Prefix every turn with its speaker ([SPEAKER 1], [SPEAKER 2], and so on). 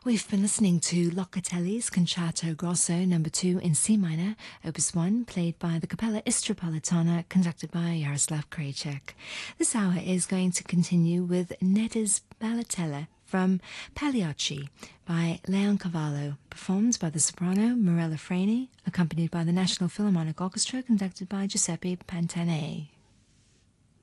[SPEAKER 1] We've been listening to Locatelli's Concerto Grosso No. 2 in C minor, Opus 1, played by the Capella Istropolitana, conducted by Jaroslav Krajicek. This hour is going to continue with Neda's Ballatella from Pagliacci by Leon Cavallo, performed by the soprano Mirella Freni, accompanied by the National Philharmonic Orchestra, conducted by Giuseppe Pantanei.